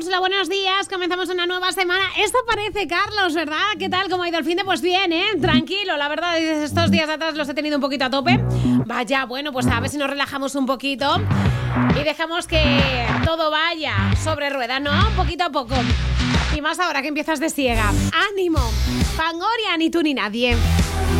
hola, buenos días. Comenzamos una nueva semana. Esto parece Carlos, ¿verdad? ¿Qué tal? ¿Cómo ha ido el fin de? Pues bien, ¿eh? Tranquilo, la verdad, estos días atrás los he tenido un poquito a tope. Vaya, bueno, pues a ver si nos relajamos un poquito y dejamos que todo vaya sobre ruedas, ¿no? Poquito a poco. Y más ahora que empiezas de ciega. ¡Ánimo! Fangoria, ni tú ni nadie.